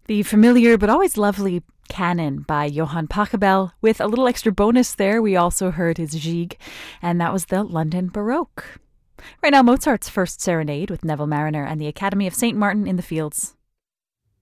The familiar but always lovely Canon by Johann Pachelbel. With a little extra bonus there, we also heard his Gigue, and that was the London Baroque. Right now, Mozart's First Serenade with Neville Marriner and the Academy of St. Martin in the Fields.